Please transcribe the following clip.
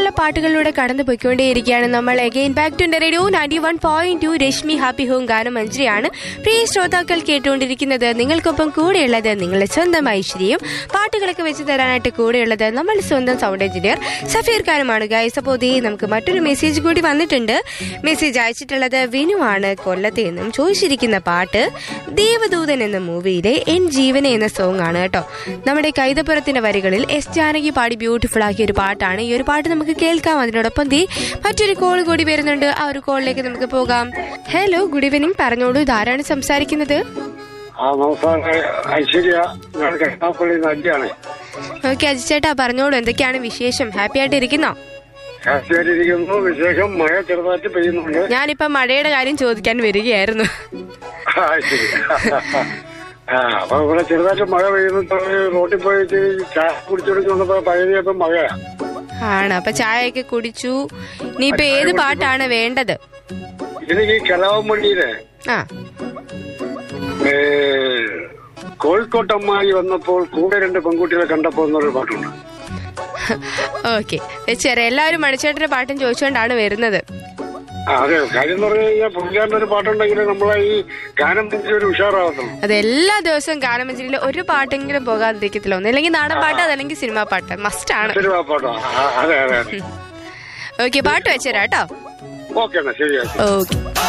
നല്ല പാട്ടുകളിലൂടെ കടന്നു പോയിക്കൊണ്ടേയിരിക്കുകയാണ് നമ്മൾ. Again back to radio 91.2 Rashmi happy home ഗാനമഞ്ജരിയാണ് പ്രിയ ശ്രോതാക്കൾ കേട്ടുകൊണ്ടിരിക്കുന്നത്. നിങ്ങൾക്കൊപ്പം കൂടെയുള്ളത് നിങ്ങളുടെ സ്വന്തം ഐശ്വര്യം. പാട്ടുകളൊക്കെ വെച്ച് തരാനായിട്ട് കൂടെയുള്ളത് നമ്മൾ സ്വന്തം സൗണ്ട് എഞ്ചിനീയർ സഫീർ ഖാനുമാണ് ഗൈസ്. അപ്പോൾ ദേ നമുക്ക് മറ്റൊരു മെസ്സേജ് കൂടി വന്നിട്ടുണ്ട്. മെസ്സേജ് അയച്ചിട്ടുള്ളത് വിനു ആണ് കൊല്ലത്ത് നിന്നും. ചോദിച്ചിരിക്കുന്ന പാട്ട് ദേവദൂതൻ എന്ന മൂവിയിലെ എൻ ജീവനെ എന്ന സോങ് ആണ് കേട്ടോ. നമ്മുടെ കൈതപ്പുറത്തിന്റെ വരികളിൽ എസ് ജാനകി പാടി ബ്യൂട്ടിഫുൾ ആക്കിയ ഒരു പാട്ടാണ്. ഈ ഒരു പാട്ട് നമുക്ക് കേൾക്കാം. അതിനോടൊപ്പം ദേ മറ്റൊരു കോൾ കൂടി വരുന്നുണ്ട്. ആ ഒരു കോളിലേക്ക് നമുക്ക് പോകാം. Hello, good evening. പറഞ്ഞോളൂ, ഇതാരാണ് സംസാരിക്കുന്നത്? ഓക്കെ അജി ചേട്ടാ, പറഞ്ഞോളൂ, എന്തൊക്കെയാണ് വിശേഷം? ഹാപ്പി ആയിട്ട് ഇരിക്കുന്നോ? വിശേഷം, മഴ ചെറുതായിട്ട് പെയ്യുന്നുണ്ട്. ഞാനിപ്പോ മഴയുടെ കാര്യം ചോദിക്കാൻ വരികയായിരുന്നു. അപ്പൊ ഇവിടെ ചെറുതായിട്ട് മഴ പെയ്യുന്നു. റോട്ടിൽ പോയി ചായ കുടിച്ചെടുക്കുന്നപ്പോ പഴയപ്പോ മഴയാ ആണ്. അപ്പൊ ചായയൊക്കെ കുടിച്ചു. ഇനിയിപ്പൊ ഏത് പാട്ടാണ് വേണ്ടത്? എനിക്ക് ഈ കലാവമണ്ണിയിലെ കോഴിക്കോട്ടമ്മായി വന്നപ്പോൾ കൂടെ രണ്ട് പെൺകുട്ടികളെ കണ്ടപ്പോ എന്നൊരു പാട്ടുണ്ട്. ഓക്കെ, ചെറിയ എല്ലാവരും മണിച്ചേട്ടന്റെ പാട്ടും ചോദിച്ചുകൊണ്ടാണ് വരുന്നത്. അതെ, കാര്യം എന്ന് പറഞ്ഞു കഴിഞ്ഞാൽ പുള്ളിക്കാരൻ്റെ ഒരു പാട്ടുണ്ടെങ്കിൽ നമ്മളെ ഈ ഗാനമഞ്ജരി ഒരു ഉഷാറാവുന്നു. അത് എല്ലാ ദിവസവും ഗാനമഞ്ജരിയിൽ ഒരു പാട്ടെങ്കിലും പോകാതിരിക്കത്തില്ല. ഒന്നില്ലെങ്കിൽ നാടൻ പാട്ട്, അതല്ലെങ്കിൽ സിനിമാ പാട്ട് മസ്റ്റ് ആണ്. സിനിമാ പാട്ടോ? അതെ അതെ. ഓക്കെ, പാട്ട് വെച്ചേരാ കേട്ടോ. ഓക്കെ, ശരി. ഓക്കെ.